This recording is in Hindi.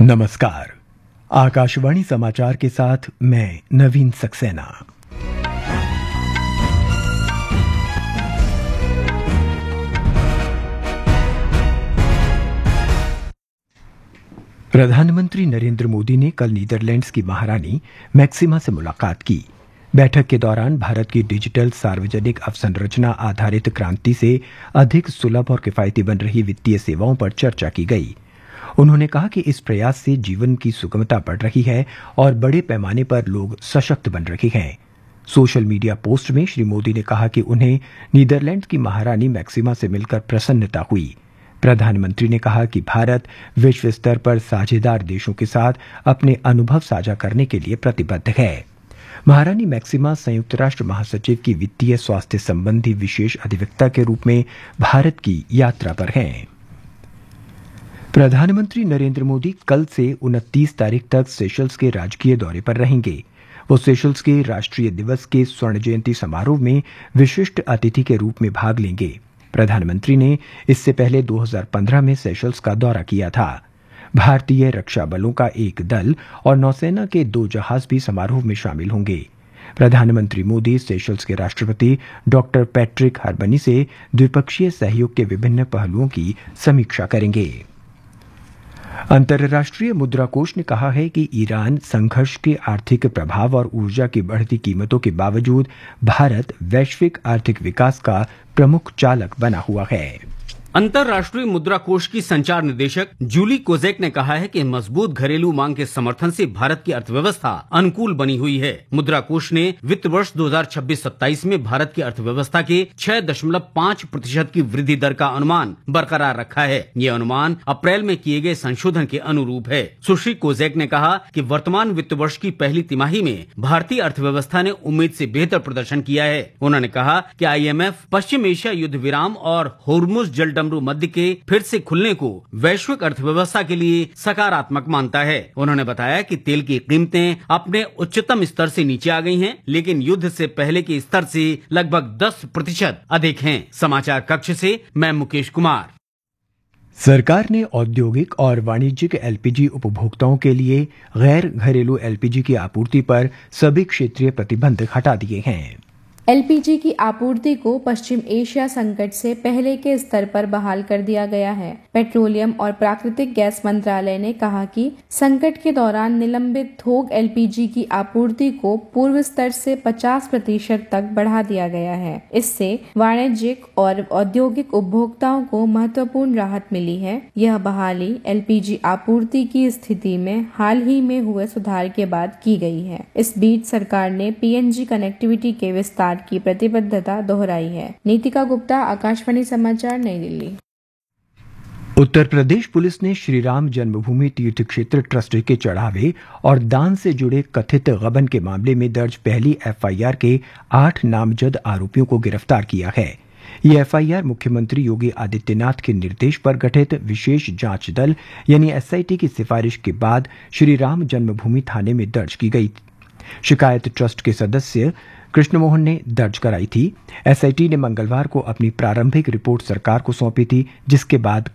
नमस्कार। आकाशवाणी समाचार के साथ मैं नवीन सक्सेना। प्रधानमंत्री नरेंद्र मोदी ने कल नीदरलैंड्स की महारानी मैक्सिमा से मुलाकात की। बैठक के दौरान भारत की डिजिटल सार्वजनिक अवसंरचना आधारित क्रांति से अधिक सुलभ और किफायती बन रही वित्तीय सेवाओं पर चर्चा की गई। उन्होंने कहा कि इस प्रयास से जीवन की सुगमता बढ़ रही है और बड़े पैमाने पर लोग सशक्त बन रहे हैं। सोशल मीडिया पोस्ट में श्री मोदी ने कहा कि उन्हें नीदरलैंड की महारानी मैक्सिमा से मिलकर प्रसन्नता हुई। प्रधानमंत्री ने कहा कि भारत विश्व स्तर पर साझेदार देशों के साथ अपने अनुभव साझा करने के लिए प्रतिबद्ध है। महारानी मैक्सिमा संयुक्त राष्ट्र महासचिव की वित्तीय स्वास्थ्य संबंधी विशेष अधिवक्ता के रूप में भारत की यात्रा पर हैं। प्रधानमंत्री नरेंद्र मोदी कल से 29 तारीख तक सेशल्स के राजकीय दौरे पर रहेंगे। वो सेशल्स के राष्ट्रीय दिवस के स्वर्ण जयंती समारोह में विशिष्ट अतिथि के रूप में भाग लेंगे। प्रधानमंत्री ने इससे पहले 2015 में सेशल्स का दौरा किया था। भारतीय रक्षा बलों का एक दल और नौसेना के 2 जहाज भी समारोह में शामिल होंगे। प्रधानमंत्री मोदी सेशल्स के राष्ट्रपति डॉक्टर पैट्रिक हर्बनी से द्विपक्षीय सहयोग के विभिन्न पहलुओं की समीक्षा करेंगे। अंतर्राष्ट्रीय मुद्रा कोष ने कहा है कि ईरान संघर्ष के आर्थिक प्रभाव और ऊर्जा की बढ़ती कीमतों के बावजूद भारत वैश्विक आर्थिक विकास का प्रमुख चालक बना हुआ है। अंतर्राष्ट्रीय मुद्रा कोष की संचार निदेशक जूली कोजेक ने कहा है कि मजबूत घरेलू मांग के समर्थन से भारत की अर्थव्यवस्था अनुकूल बनी हुई है। मुद्रा कोष ने वित्त वर्ष 2026-27 में भारत की अर्थव्यवस्था के 6.5% की वृद्धि दर का अनुमान बरकरार रखा है। ये अनुमान अप्रैल में किए गए संशोधन के अनुरूप है। सुश्री कोजेक ने कहा कि वर्तमान वित्त वर्ष की पहली तिमाही में भारतीय अर्थव्यवस्था ने उम्मीद से बेहतर प्रदर्शन किया है। उन्होंने कहा कि IMF पश्चिम एशिया युद्ध विराम और होर्मुज जल मध्य के फिर से खुलने को वैश्विक अर्थव्यवस्था के लिए सकारात्मक मानता है। उन्होंने बताया कि तेल की कीमतें अपने उच्चतम स्तर से नीचे आ गई हैं, लेकिन युद्ध से पहले के स्तर से लगभग 10% अधिक हैं। समाचार कक्ष से मैं मुकेश कुमार। सरकार ने औद्योगिक और वाणिज्यिक LPG उपभोक्ताओं के लिए गैर घरेलू LPG की आपूर्ति पर सभी क्षेत्रीय प्रतिबंध हटा दिए हैं। LPG की आपूर्ति को पश्चिम एशिया संकट से पहले के स्तर पर बहाल कर दिया गया है। पेट्रोलियम और प्राकृतिक गैस मंत्रालय ने कहा कि संकट के दौरान निलंबित थोक LPG की आपूर्ति को पूर्व स्तर से 50% तक बढ़ा दिया गया है। इससे वाणिज्यिक और औद्योगिक उपभोक्ताओं को महत्वपूर्ण राहत मिली है। यह बहाली LPG आपूर्ति की स्थिति में हाल ही में हुए सुधार के बाद की गई है। इस बीच सरकार ने PNG कनेक्टिविटी के विस्तार की प्रतिबद्धता दोहराई है। नीतिका गुप्ता, आकाशवाणी समाचार, नई दिल्ली। उत्तर प्रदेश पुलिस ने श्री राम जन्मभूमि तीर्थ क्षेत्र ट्रस्ट के चढ़ावे और दान से जुड़े कथित गबन के मामले में दर्ज पहली FIR के 8 नामजद आरोपियों को गिरफ्तार किया है। ये FIR मुख्यमंत्री योगी आदित्यनाथ के निर्देश पर गठित विशेष जांच दल यानी SIT की सिफारिश के बाद श्री राम जन्मभूमि थाने में दर्ज की गई। शिकायत ट्रस्ट के सदस्य कृष्णमोहन ने दर्ज कराई थी। SIT ने मंगलवार को अपनी प्रारंभिक रिपोर्ट सरकार को सौंपी थी, जिसके बाद